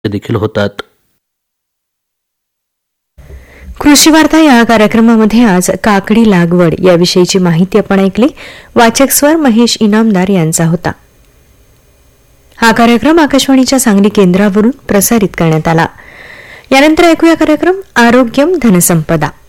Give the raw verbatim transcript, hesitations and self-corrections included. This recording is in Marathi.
देखील होतात. कृषी वार्ता या कार्यक्रमामध्ये आज काकडी लागवड याविषयीची माहिती आपण ऐकली. वाचक स्वर महेश इनामदार यांचा होता. हा कार्यक्रम आकाशवाणीच्या सांगली केंद्रावरून प्रसारित करण्यात आला. यानंतर ऐकूया कार्यक्रम आरोग्यम धनसंपदा.